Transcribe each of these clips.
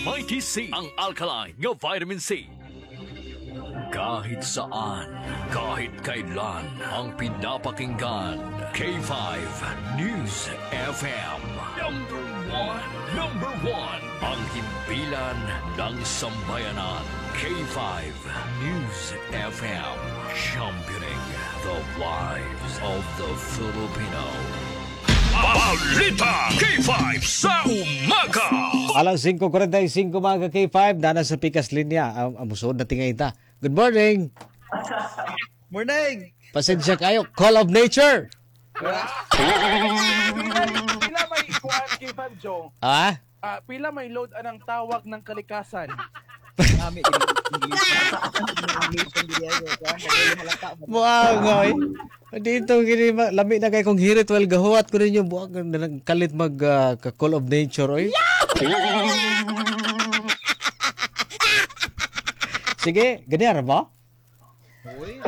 Mighty C, ang alkaline nga vitamin C. Kahit saan, kahit kailan, ang pinapakinggan. K5 News FM. Number one, ang himpilan ng sambayanan. K5 News FM. Championing the lives of the Filipino. Balita K5 sa umaga. Alas 5:45 mga K5, nana sa pikas linya. Amusod na tingay ita. Good morning. Morning! Pasensya kayo. Call of Nature. Pila may kuhan kay Jong? Ah? Pila may load anang tawag ng kalikasan? Buang dito gini lami na kay kong hirit well gahuat ko ninyo buang na kalit mag Call of Nature oy. Sige, ganyan ba? Uy.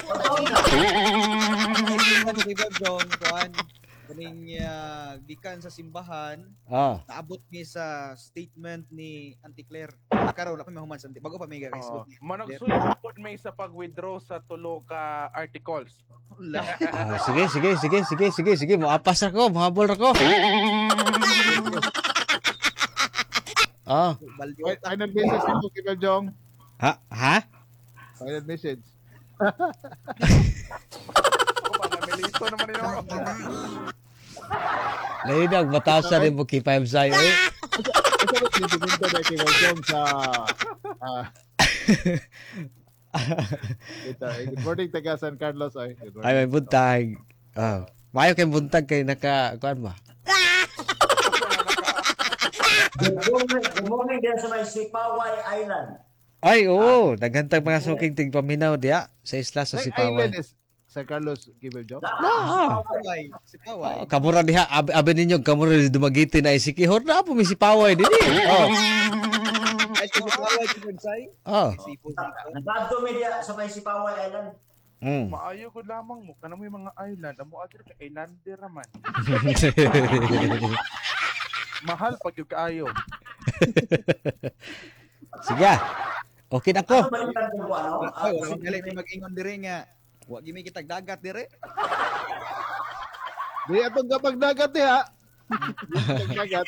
Kaning gikan sa simbahan, naabot ni sa statement ni Auntie Claire. Karon ako mahuman sa bago pa may Facebook. Managsulod may sa pag-withdraw sa tulo ka articles. Sige, moapas ako, mohabol ako. Wait, final message nito kay Jong. Ha? Final message. Milito naman yun. Lainag batasan rin mo kipayam sa'yo eh. Ito ba sinunod na kay Jong sa good morning taga San Carlos ay. Ay may buntag. Mayo kay buntag kay naka kuan ba? Good morning din sa may Sipaway Island. Ay, oo. Naghantag mga suking tigpaminaw diya sa isla sa Sipaway. Island is San Carlos, Kibel Jong? Sipaway. Kamura diha. Abi ninyo, kamura dumagiti na isikihor na po may Sipaway din eh. Ay, Sipaway, Kibunsay. Nagdadto media sa may Sipaway Island. Maayo ko lamang mo kanang may mga island amo agir ka islander man. Mahal pag yung kaayo. Sige. Okay na ko. Balikan ko ano? Gali mag-ingon dire nga. Wa gimi kitag dagat dire. Di atong kapag dagat ha. Dagat.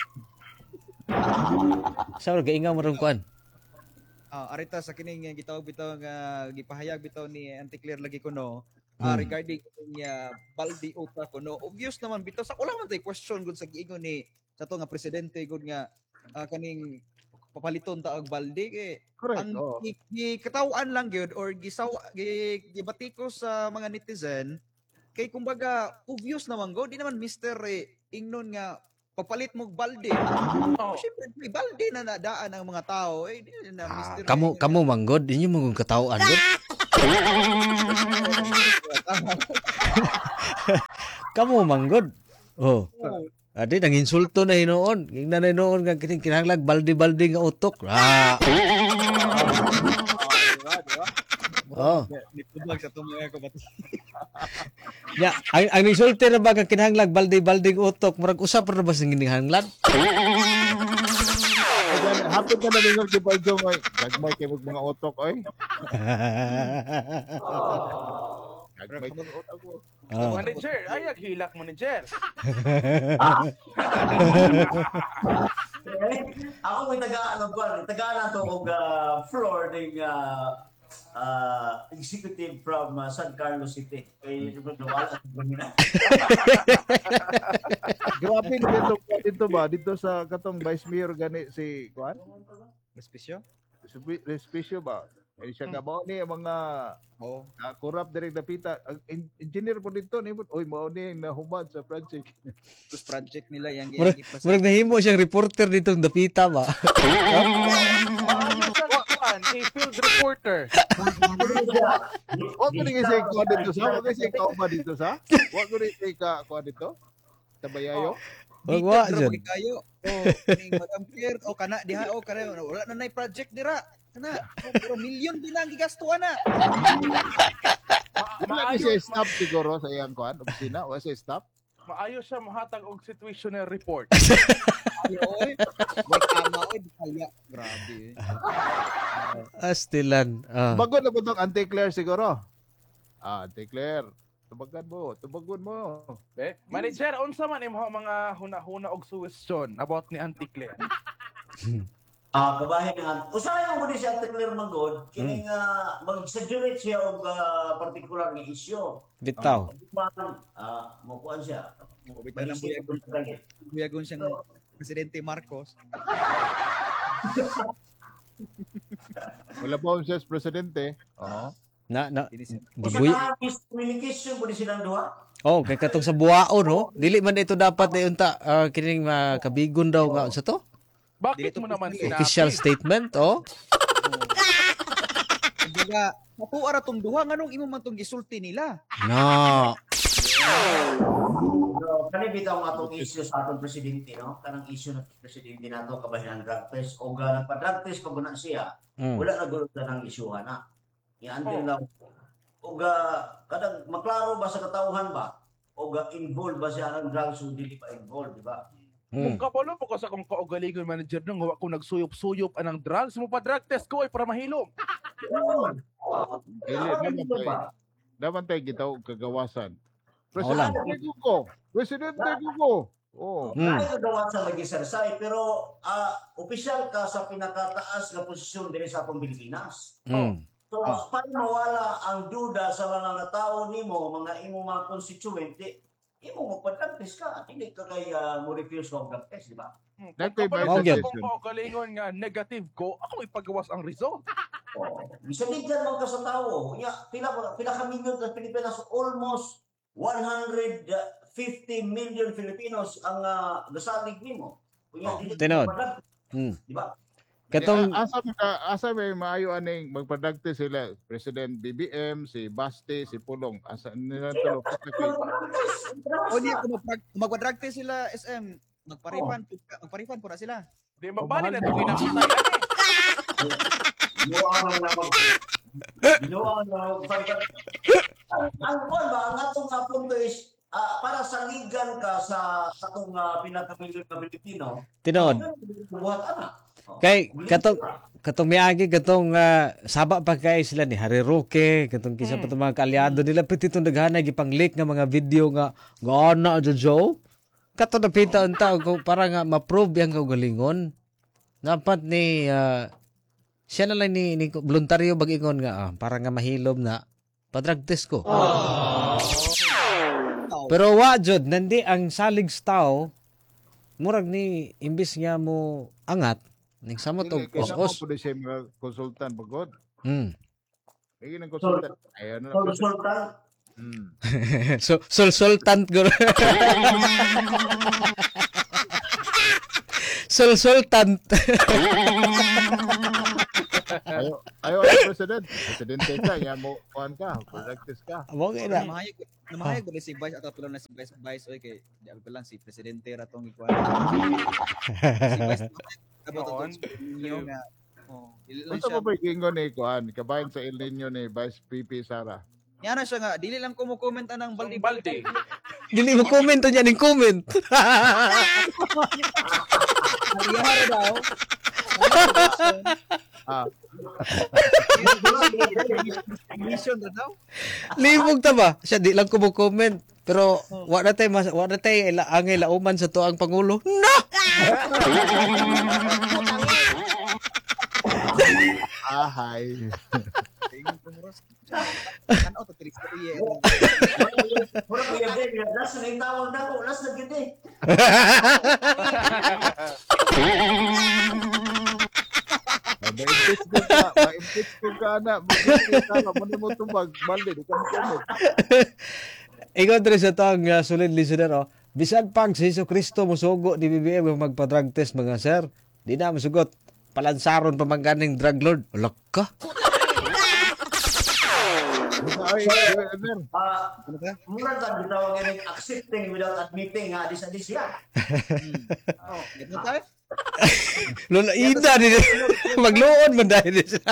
Sa gaingaw mo ron kuan. Arita sa kining gitawag bitaw nga gipahayag bitaw ni Auntie Claire lagi kuno. Regarding baldi upa kuno. Obvious naman bitaw sa wala man tay question gud sa giingon ni sa to nga presidente gud nga kaning papaliton ta og balde kay Correct. ang gikatawan lang gyud or gibatiko sa mga netizen kay kumbaga obvious naman go di naman Mr. ingnon nga papalit mo og balde. Syempre may balde na nadaan ang mga tao di na Mr. Kamu manggod, inyo mo katawaan gud. Kamu manggod. Adi nang insulto na hinoon. Ingnan na hinoon nga kinahanglag baldi-baldi nga utok. Nitubag sa tumoy ko pati. Ya, ang insulto na ba nga kinahanglag baldi-baldi nga utok, murag usap ra ba sing kinahanglan? Hapon ka na ningon kay Jong ay. Gagmay kay mga utok ay. Manager, ayag hilak manager. Ako may taga to og floor ning executive from San Carlos City. Kay wala na. Grabe dito ba dito sa katong Vice Mayor gani si Kuan? Respisyo? Respisyo ba? Ay siya ka mao ni mga corrupt direct dapita. Engineer po dito ni oy mao ni nahubad sa project. Tapos project nila yang Murag nahimo siyang reporter dito ng dapita ba? Field reporter. Wa ko ni say ko dito sa, wa ko say ka ba dito sa? Wa ko ni say ka ko dito. Tabayayo. Wa jud. Kayo. Ning Madam Claire kana diha kana wala na nay project dira. Kana pero milyon din ang gigastuan na. Wala ni say stop siguro sa iyang kuan, opisina, wa say stop. Maayo siya mahatag og situational report. Oy, may kama oy, kaya. Grabe. Astilan. Bago na po itong anti-Claire siguro. Auntie Claire, tubagon mo. Manager, unsa man imong mga huna-huna og suggestion about ni Auntie Claire? Kabahin nga. Usahay mo din si Ate Claire Magod, kining mag-exaggerate siya og particular nga issue. Bitaw. Mukuan siya. Bitaw lang buyagon siyang Presidente Marcos. Wala pa siya sa presidente. Gibuy. Communication po din silang duha. Oh, kay katong sa buwao no. Dili man ito dapat na unta kining kabigon daw nga sa to. Bakit mo naman sinabi? Official statement, oh. Diga, matuara tong duha nganong imo man tong gisulti nila. No. So, kani bitaw nga itong issue sa atong presidente, no? Kanang issue ng presidente nato kabahin ang drug test. O nagpa-drug test pag na siya, wala na gulot na ng isyuhan na. Yan din lang. O kadang maklaro ba sa katauhan ba? O involved ba siya ng drugs o dili pa involved, di ba? Kung kapalo po ko sa kong kaugaligon manager nung gawa ko nagsuyop-suyop anang drugs mo pa drug test ko ay para mahilom. Dapat tayo gitaw kagawasan. Presidente Gugo. Oh. Kaya nagawa sa lagi sir pero opisyal ka sa pinakataas na posisyon din sa atong Pilipinas. So, paano mawala ang duda sa mga tao nimo, mga imo mga constituent, imo magpa-drug test ka, hindi ka kay mo refuse ng drug test, di ba? Kung kaugalingon nga negative ko, ako ipagawas ang result. Bisa bigyan man ka sa tao. Pila ka milyon sa Pilipinas, almost 150 million Filipinos ang nasalig nimo. Tinod. Di ba? Katong asa may maayo aning magpa-drug test sila President BBM, si Basti, si Pulong. Asa nila tulo O di ko magpa-drug test sila SM, magparipan po na sila. Di mabali na itong inamatay. Ang atong punto is para sa ligan ka sa atong pinaka-milyon na Pilipino. tinod. Buhat ana. Kay katong miagi katong saba pa kay sila ni Harry Roque, katong kisa pa mga kaalyado nila piti itong daghanay gipang-leak nga mga video nga ana Jojo. Katong napita unta ko para nga ma-prove yang kaugalingon. Dapat ni siya na lang ni voluntaryo bag-ingon nga para nga mahilom na pa-drug test ko. Pero wa jud nandi ang salig tao murag ni imbis nga mo angat ning samot og os-os. Kailangan po siya mga konsultan pagod. Kaya ng konsultan. Ayaw na. Konsultan. Sultant guro. Sultant. Ayaw presidente ka, ya mo kuan ka, practice ka. Amo kay na. Namahayag ko si Vice ato tulong na si Vice oy kay di pa lang si presidente ratong ikuan. Si Vice about niyo nga. Unsa ko ba gingon ni kuan, kabayan sa El Nino ni Vice PP Sara. Yan na siya nga, dili lang ko mo comment anang baldi. Dili mo comment niya ning comment. Nagyara daw. Mission na daw. Libog ta ba? Siya di lang ko mo comment. Pero wa na tay angay lauman sa tuang pangulo. No. Hi. Ano to tricks ko iye. Pura kuya Ben, last na yung tawag na ko, last na gid eh. Ma-impeach ko ka na. Ma-impeach ka na. Muna mo tubag. Mali, di ka mo. Ikaw dre sa tang solid listener bisan pang si Hesus Kristo mosugo di BBM magpa-drug test mga sir. Di na masugot. Palansaron pa man ganing drug lord. Ulak ka. Mura ka bitaw nga accepting without admitting nga dis yan. Ito tayo. Lola ida ni magluon man dahil siya.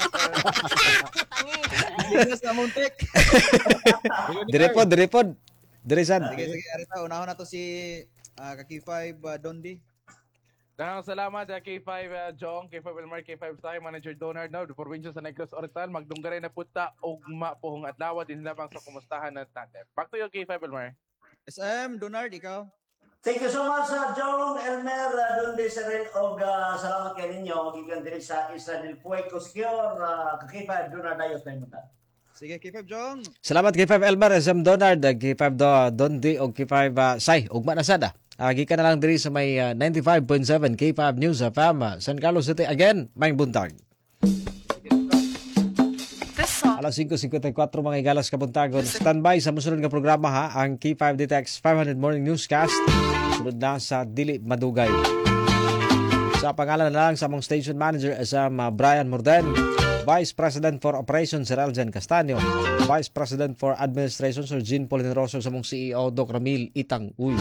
Bigas na muntik. Direpod. Dire sad. Sige, arita unahon na to si Kaki5 Dondi. Daghang salamat K5 Jong, K5 Elmar, K5 Sai, Manager Donard now, the provincial sa Negros Oriental, magdunggaray na punta ugma pohong adlaw din lamang sa kumustahan ng tandem. Back to you K5 Elmar. SM Donard, ikaw. Thank you so much, Jong, Elmer, Donde Serel, og salamat kayo ninyo. Magigan din sa Isla del Puerto Secure, Kaki5 Donard Ayos na yung Sige, K5 Jong. Salamat kay 5 Elmer, SM Donald, kay 5 Dondi og kay 5 Sai, ugma na sada. Gikan na lang diri sa may 95.7 K5 News FM, San Carlos City. Again, may buntag. Alas 5:54 mga igalas kabuntagon. Standby sa musunod nga programa ha, ang K5 DTX 500 Morning Newscast. Sunod na sa Dili Madugay. Sa pangalan na lang sa among station manager Brian Morden, Vice President for Operations Sir Eljan Castaño, Vice President for Administration Sir Jean Paul Generoso, sa among CEO Doc Ramil Itang Uy.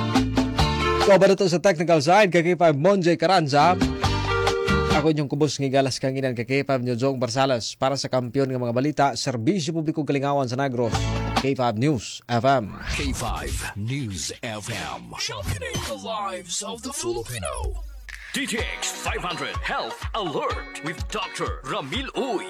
Ikaw ba dito sa technical side, kay K5 Monjay Caranza. Ako inyong kubos ng galas kanginan kay K5 nyo Jong Barsalas para sa kampiyon ng mga balita, serbisyo publiko kalingawan sa Negros, K5 News FM. K5 News FM. Championing the lives of the Filipino. DTX 500 Health Alert with Dr. Ramil Uy.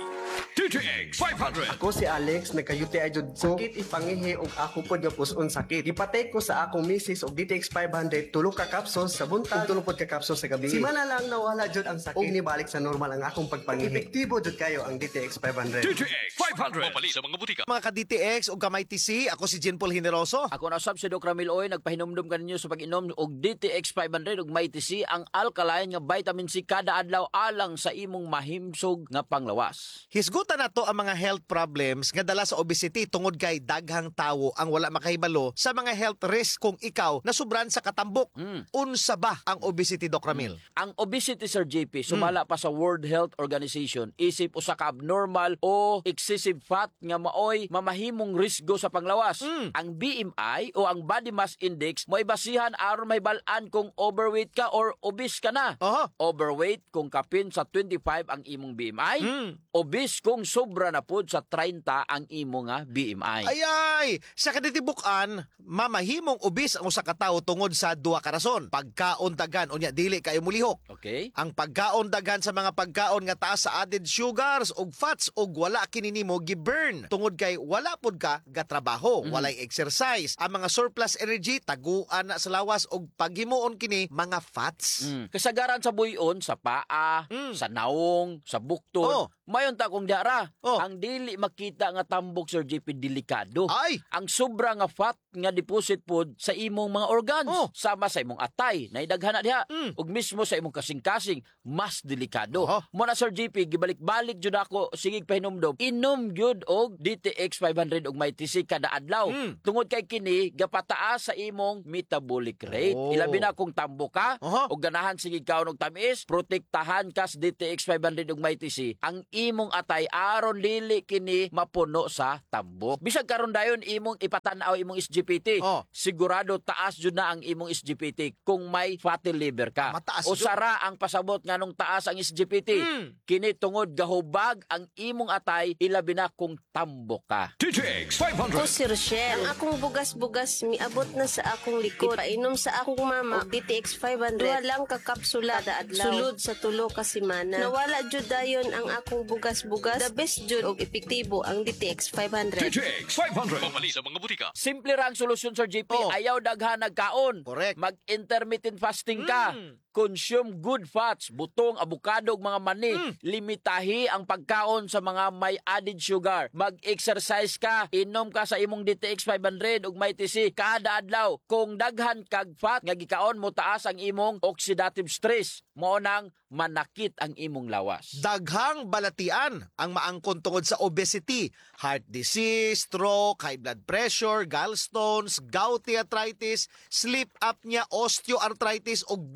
DTX 500. Ako si Alex, nagka-UTI jud sakit ipangihi og ako pod nga puson sakit. Ipatay ko sa akong misis og DTX 500 tulo ka capsules sa buntag ug tulo pod ka capsules sa gabi. Simana lang nawala jud ang sakit ug nibalik sa normal ang akong pagpangihi. Epektibo jud kayo ang DTX 500. DTX 500. Mapali sa mga butika. Mga ka-DTX o kamay TC, ako si Jean Paul Generoso. Ako na sab si Doc Ramil Oy, nagpahinumdum kaninyo sa pag-inom og DTX 500 ug may TC, ang alkaline nga vitamin C kada adlaw alang sa imong mahimsog nga panglawas. Hisgutan na to ang mga health problems nga dala sa obesity tungod kay daghang tawo ang wala makahibalo sa mga health risk kung ikaw nasubran sa katambok. Unsa ba ang obesity, Doc Ramil? Ang obesity, Sir JP, sumala pa sa World Health Organization, isip usa ka abnormal o excessive fat nga maoy mamahimong risgo sa panglawas. Ang BMI o ang Body Mass Index mo'y basihan aron mahibal-an kung overweight ka or obese ka na. Overweight kung kapin sa 25 ang imong BMI, obese kung sobra na pod sa 30 ang imo nga BMI. Ay! Sa kaditibukan, mamahimong obese ang usa ka tawo tungod sa duha ka rason. Pagkaon dagan unya dili kayo mulihok. Okay? Ang pagkaon dagan sa mga pagkaon nga taas sa added sugars ug fats ug wala kini nimo gi-burn tungod kay wala pod ka gatrabaho, walay exercise. Ang mga surplus energy taguan na sa lawas ug paghimuon kini mga fats. Kasagaran sa buyon, sa paa, sa naong, sa bukton. Mayon ta kung diara. Ang dili makita nga tambok, Sir JP, delikado. Ay! Ang sobra nga fat nga deposit pod sa imong mga organs, sama sa imong atay, naidaghan na diha, ug mismo sa imong kasing-kasing, mas delikado. Mo na, Sir JP, gibalik-balik jud ako sigig pahinumdom, inom gyud og DTX 500 og may TC kada adlaw. Tungod kay kini gapataas sa imong metabolic rate. Ilabi na kung tambok ka og ganahan sigig kaon og tamis, protektahan ka sa DTX 500 og may TC. Ang imong atay aron dili kini mapuno sa tambok. Bisag karon dayon imong ipatan-aw imong SGPT. Sigurado taas jud na ang imong SGPT kung may fatty liver ka. Mataas O jud. sara ang pasabot nganong taas ang SGPT. Kini tungod gahubag ang imong atay, ilabi na kung tambok ka. DTX Ako 500. si Rochelle. Ang akong bugas-bugas miabot na sa akong likod. Ipainom sa akong mama og DTX 500. Duha lang ka kapsula kada adlaw. Sulod sa tulo ka semana. Nawala jud dayon ang akong bugas-bugas. The best jud og epektibo ang DTX 500. DTX 500. Mapali sa mga butika. Simple ra ang solusyon, Sir JP. Ayaw daghan nagkaon. Correct. Mag-intermittent fasting ka. Consume good fats, butong, abukado ug mga mani. Limitahi ang pagkaon sa mga may added sugar. Mag-exercise ka, inom ka sa imong DTX 500 ug may TC kada adlaw. Kung daghan kag fat nga gikaon mo, taas ang imong oxidative stress. Mao nang manakit ang imong lawas. Daghang balatian ang maangkon tungod sa obesity, heart disease, stroke, high blood pressure, gallstones, gouty arthritis, sleep apnea, osteoarthritis ug bisan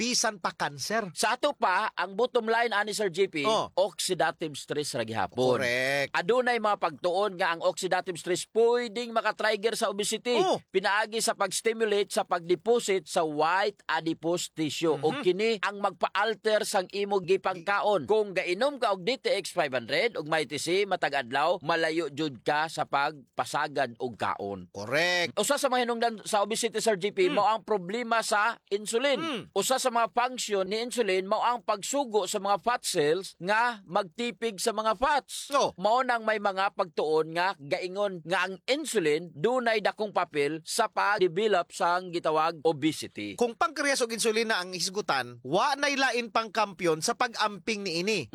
magpa-cancer. Sa ato pa, ang bottom line ani Sir JP, oxidative stress ra gihapon. Correct. Adunay mga pagtuon nga ang oxidative stress pwedeng makatrigger sa obesity. Pinaagi sa pag-stimulate sa pag-deposit sa white adipose tissue. O kini ang magpa-alter sang imo gipangkaon. Kung gainom ka og DTX 500 ug may TC matag adlaw, malayo jud ka sa pagpasagad og kaon. Correct. Usa sa mga hinungdan sa obesity Sir JP mao ang problema sa insulin. Usa sa mga function ni insulin mao ang pagsugo sa mga fat cells nga magtipig sa mga fats. Mao nang may mga pagtuon nga gaingon nga ang insulin dunay dakong papel sa pag-develop sang gitawag obesity. Kung pancreas ug insulina ang hisgutan, wa nay lain pang kampyon sa pag-amping niini.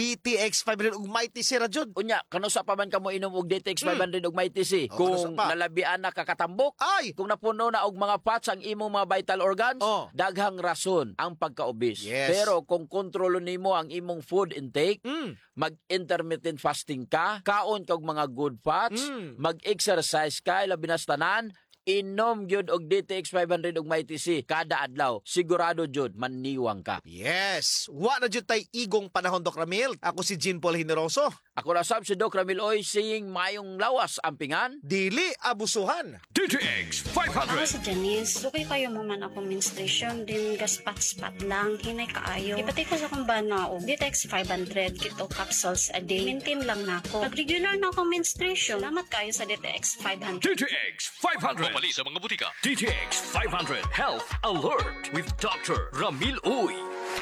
DTX 500 ug may TC ra jud. Unya, kanusa pa man kamo inom og DTX 500 ug may TC? Kung nalabian na kakatambok, kung napuno na og mga fats ang imong mga vital organs, daghang rason ang pagka-obese. Pero kung kontrolo nimo ang imong food intake, mag-intermittent fasting ka, kaon kag mga good fats, mag-exercise ka, labi na sa tanan, inom gyud og DTX 500 ug may TC kada adlaw, sigurado jud maniwang ka. Yes, wa na jud tay igong panahon, Doc Ramil. Ako si Jean Paul Generoso. Ako na sab si Doc Ramil Oy, saying mayong lawas ampingan, dili abusuhan. DTX 500. Ako si Janice. Dugay kayo mo man ako menstruation, din gaspat-spat lang, hinay kaayo. Ipatay ko sa kong bana o DTX 500 kito capsules a day. Maintain lang na ako. Pag regular na akong menstruation, salamat kayo sa DTX 500. DTX 500. Pumali sa mga butika. DTX 500 Health Alert with Dr. Ramil Uy.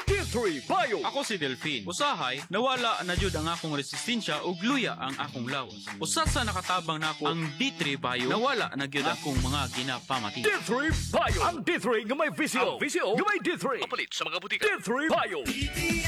D3 Bio. Ako si Delphine. Usahay, nawala na jud ang akong resistensya ug luya ang akong lawas. Usa sa nakatabang nako ang D3 Bio, nawala na gyud akong mga ginapamati. D3 Bio. Ang D3 nga may visio. Ang visio nga may D3. Papalit sa mga butika. D3 Bio.